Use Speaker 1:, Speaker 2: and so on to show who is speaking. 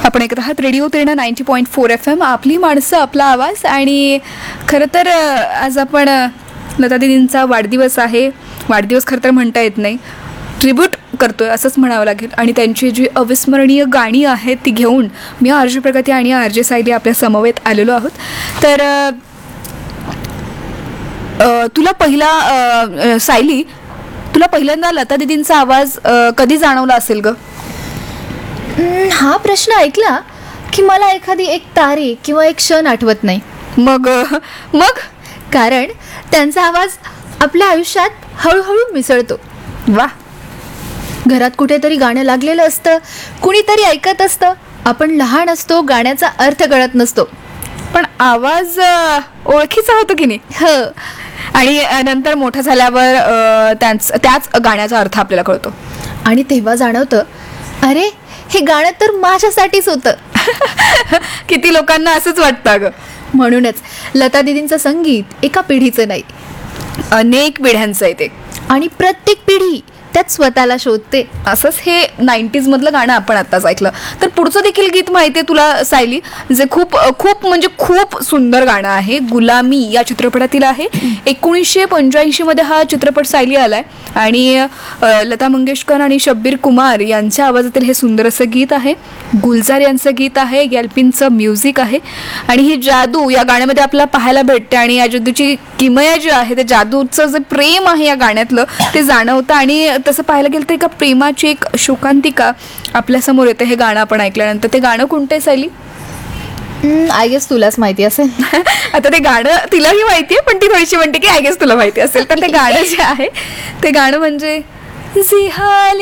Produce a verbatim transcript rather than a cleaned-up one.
Speaker 1: आपण ऐकत आहात radio Terna ninety point four F M, आपली माणसं आपला आवाज. आणि खरं तर आज आपण लता दीदींचा वाढदिवस आहे. वाढदिवस खरं तर म्हणता येत नाही, ट्रिब्यूट करतोय असंच म्हणावं लागेल. आणि त्यांची जी अविस्मरणीय गाणी आहेत ती घेऊन मी आर जे प्रगती आणि आर जे सायली आपल्या समवेत आलेलो आहोत. तर तुला पहिला सायली तुला पहिल्यांदा लता दीदींचा आवाज कधी जाणवला असेल ग?
Speaker 2: हा प्रश्न ऐकला की मला एखादी एक तारीख किंवा एक क्षण आठवत नाही.
Speaker 1: मग मग
Speaker 2: कारण त्यांचा आवाज आपल्या आयुष्यात हळूहळू मिसळतो.
Speaker 1: वा.
Speaker 2: घरात कुठेतरी गाणं लागलेलं असतं, कुणीतरी ऐकत असतं, आपण लहान असतो, गाण्याचा अर्थ कळत नसतो,
Speaker 1: पण आवाज ओळखीचा होतो की नाही.
Speaker 2: हो.
Speaker 1: आणि नंतर मोठं झाल्यावर त्याच त्याच गाण्याचा अर्थ आपल्याला कळतो.
Speaker 2: आणि तेव्हा जाणवतं, अरे हे गाणं तर माझ्यासाठीच होतं.
Speaker 1: किती लोकांना असंच वाटतं ग.
Speaker 2: म्हणूनच लता दीदींचं संगीत एका पिढीचं नाही,
Speaker 1: अनेक पिढ्यांचं आहे ते.
Speaker 2: आणि प्रत्येक पिढी त्यात स्वतःला शोधते.
Speaker 1: असंच हे नाईन्टीज मधलं गाणं आपण आत्ताच ऐकलं. तर पुढचं देखील गीत माहिती आहे तुला सायली, जे खूप खूप म्हणजे खूप सुंदर गाणं आहे. गुलामी या चित्रपटातील आहे. एकोणीसशे पंच्याऐंशी मध्ये हा चित्रपट सायली आलाय आणि लता मंगेशकर आणि शब्बीर कुमार यांच्या आवाजातील हे सुंदर असं गीत आहे. गुलजार यांचं गीत आहे, गॅल्पिनचं म्युझिक आहे. आणि ही जादू या गाण्यामध्ये आपल्याला पाहायला भेटते. आणि या जादूची किमया जी आहे, ते जादूचं जे प्रेम आहे या गाण्यातलं ते जाणवतं. आणि तसं पाहायला गेलं तर एका प्रेमाची एक शोकांतिका आपल्यासमोर येते हे गाणं आपण ऐकल्यानंतर. ते गाणं कोणतं आहे सायली?
Speaker 2: आय गेस तुलाच माहिती असेल.
Speaker 1: आता ते गाणं तिलाही माहिती आहे, पण ती थोडीशी म्हणते की आय गेस तुला माहिती असेल. तर ते गाणं जे आहे ते गाणं म्हणजे